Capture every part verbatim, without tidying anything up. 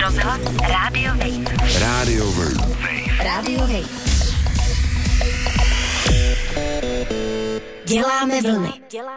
rozhlas Rádio Wave. Rádio Wave. Rádio Wave. Děláme vlny.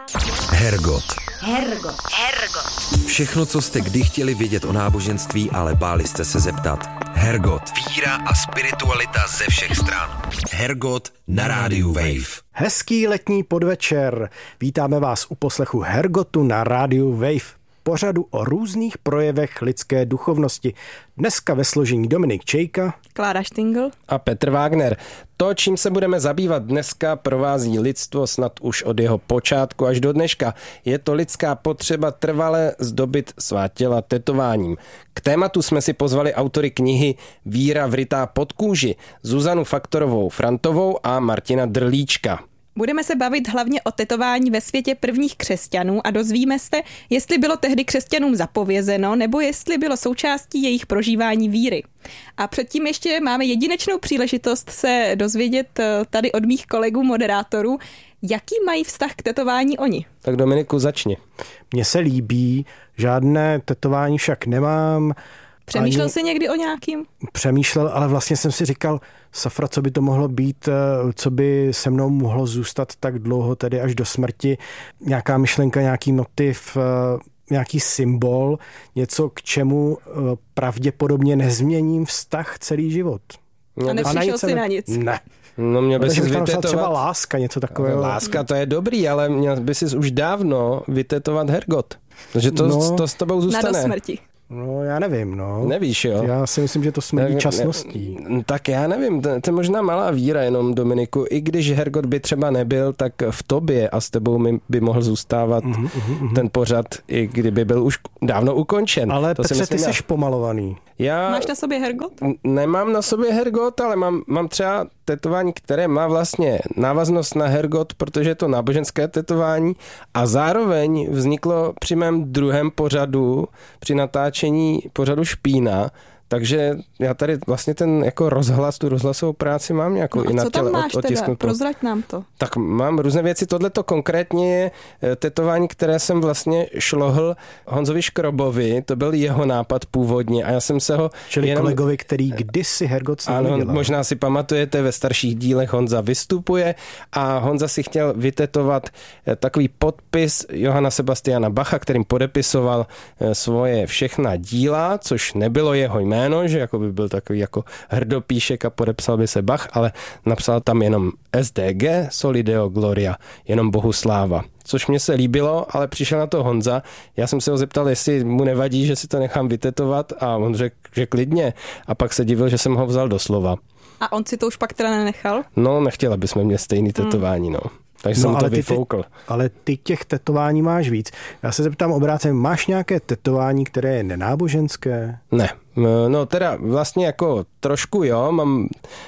Hergot. Hergot. Hergot. Všechno, co jste kdy chtěli vědět o náboženství, ale báli jste se zeptat. Hergot. Víra a spiritualita ze všech stran. Hergot na Rádiu Wave. Hezký letní podvečer. Vítáme vás u poslechu Hergotu na Rádiu Wave. Pořadu o různých projevech lidské duchovnosti. Dneska ve složení Dominik Čejka, Klára Štingl a Petr Wagner. To, čím se budeme zabývat dneska, provází lidstvo snad už od jeho počátku až do dneška. Je to lidská potřeba trvale zdobit svá těla tetováním. K tématu jsme si pozvali autory knihy Víra vrytá pod kůži, Zuzanu Faktorovou Frantovou a Martina Drlíčka. Budeme se bavit hlavně o tetování ve světě prvních křesťanů a dozvíme se, jestli bylo tehdy křesťanům zapovězeno, nebo jestli bylo součástí jejich prožívání víry. A předtím ještě máme jedinečnou příležitost se dozvědět tady od mých kolegů moderátorů, jaký mají vztah k tetování oni. Tak Dominiku, začni. Mně se líbí, žádné tetování však nemám. Přemýšlel ani... jsi někdy o nějakým? Přemýšlel, ale vlastně jsem si říkal, safra, co by to mohlo být, co by se mnou mohlo zůstat tak dlouho, tedy až do smrti. Nějaká myšlenka, nějaký motiv, nějaký symbol, něco, k čemu pravděpodobně nezměním vztah celý život. A nepřišel jsi na nic? Ne. No měl by si vytetovat třeba láska, něco takového. Láska, to je dobrý, ale měl by si už dávno vytetovat Hergot. Takže to, no, to s tebou zůstane. Na do smrti. No, já nevím, no. Nevíš, jo? Já si myslím, že to smrdí časností. Ne, tak já nevím, to, to je možná malá víra jenom, Dominiku. I když Hergot by třeba nebyl, tak v tobě a s tebou by mohl zůstávat mm, mm, mm. ten pořad, i kdyby byl už dávno ukončen. Ale to Petře, ty já... jsi pomalovaný. Já Máš na sobě Hergot? Nemám na sobě Hergot, ale mám, mám třeba tetování, které má vlastně návaznost na Hergot, protože je to náboženské tetování a zároveň vzniklo při mém druhém pořadu, při natáčení pořadu Špína, takže já tady vlastně ten jako rozhlas, tu rozhlasovou práci mám nějakou no i na co tam těle máš otisknutou. teda? Prozrať nám to. Tak mám různé věci. Tohleto konkrétně je tetování, které jsem vlastně šlohl Honzovi Škrobovi. To byl jeho nápad původně a já jsem se ho... Čili jenom... kolegovi, který kdysi Hergot s Ano, dělal. možná si pamatujete, ve starších dílech Honza vystupuje a Honza si chtěl vytetovat takový podpis Johana Sebastiana Bacha, kterým podepisoval svoje všechna díla, což nebylo jeho jméno, že jako by byl takový jako hrdopíšek a podepsal by se Bach, ale napsal tam jenom S D G, Soli Deo Gloria, jenom Bohu sláva. Což mě se líbilo, ale přišel na to Honza. Já jsem se ho zeptal, jestli mu nevadí, že si to nechám vytetovat a on řekl, že klidně. A pak se divil, že jsem ho vzal do slova. A on si to už pak teda nenechal? No, nechtěl, aby jsme měli stejný tetování, no. Takže no, jsem to ty, vyfoukl. Ty, ale ty těch tetování máš víc. Já se zeptám obráceně, máš nějaké tetování, které je nenáboženské? Ne, no teda vlastně jako trošku jo, mám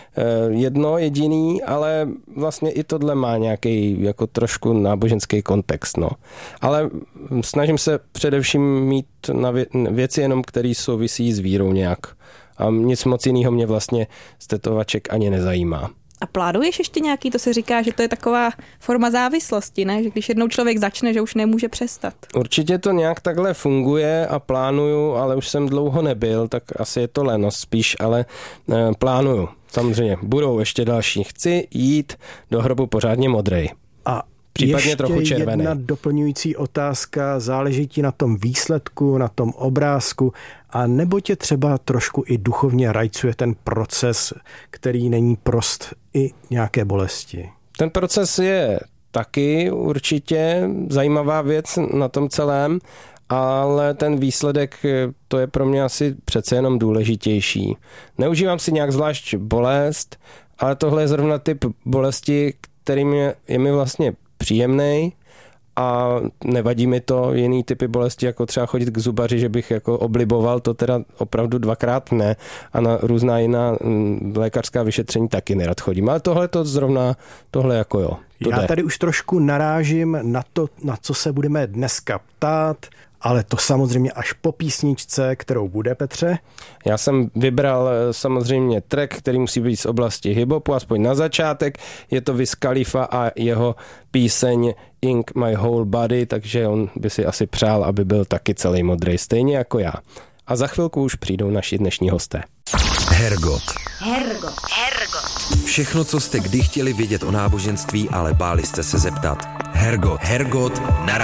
jedno jediný, ale vlastně i tohle má nějaký jako trošku náboženský kontext, no. Ale snažím se především mít na věci jenom, které souvisí s vírou nějak. A nic moc jiného mě vlastně z tetovaček ani nezajímá. A plánuješ ještě nějaký, to se říká, že to je taková forma závislosti, ne? Že když jednou člověk začne, že už nemůže přestat. Určitě to nějak takhle funguje a plánuju, ale už jsem dlouho nebyl, tak asi je to lenost spíš, ale e, plánuju. Samozřejmě, budou ještě další. Chci jít do hrobu pořádně modrej. A případně ještě trochu červený. Jedna doplňující otázka, záleží ti na tom výsledku, na tom obrázku, a nebo tě třeba trošku i duchovně rajcuje ten proces, který není prost i nějaké bolesti? Ten proces je taky určitě zajímavá věc na tom celém, ale ten výsledek, to je pro mě asi přece jenom důležitější. Neužívám si nějak zvlášť bolest, ale tohle je zrovna typ bolesti, který mě, je mi vlastně příjemnej a nevadí mi to. Jiný typy bolesti, jako třeba chodit k zubaři, že bych jako obliboval, to teda opravdu dvakrát ne, a na různá jiná lékařská vyšetření taky nerad chodím. Ale tohle to zrovna, tohle jako jo. Já jde. tady už trošku narážím na to, na co se budeme dneska ptát, ale to samozřejmě až po písničce, kterou bude, Petře. Já jsem vybral samozřejmě track, který musí být z oblasti hip-hopu, aspoň na začátek. Je to Wiz Khalifa a jeho píseň Ink My Whole Body, takže on by si asi přál, aby byl taky celý modrej, stejně jako já. a za chvilku už přijdou naši dnešní hosté. Hergot. Hergot. Hergot. Všechno, co jste kdy chtěli vědět o náboženství, ale báli jste se zeptat. Hergot. Hergot na